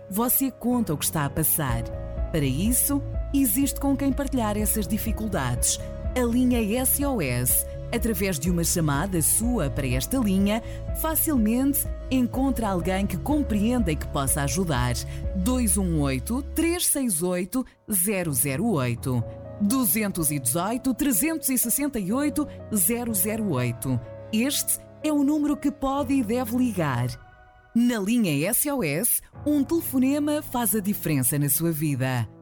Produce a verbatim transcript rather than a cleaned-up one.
você conta o que está a passar. Para isso, existe com quem partilhar essas dificuldades. A linha S O S. Através de uma chamada sua para esta linha, facilmente encontra alguém que compreenda e que possa ajudar. dois um oito, três seis oito, zero zero oito. dois um oito, três seis oito, zero zero oito. Este é o número que pode e deve ligar. Na linha S O S, um telefonema faz a diferença na sua vida.